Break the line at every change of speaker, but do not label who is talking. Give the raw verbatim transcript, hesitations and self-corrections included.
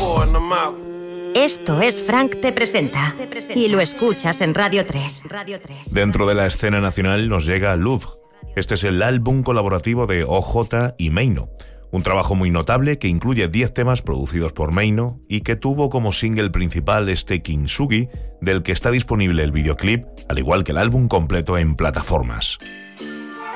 four and I'm out.
Esto es Frank Te Presenta y lo escuchas en Radio tres.
Dentro de la escena nacional nos llega Louvre. Este es el álbum colaborativo de O J y Meino. Un trabajo muy notable que incluye diez temas producidos por Meino y que tuvo como single principal este Kintsugi, del que está disponible el videoclip, al igual que el álbum completo en plataformas.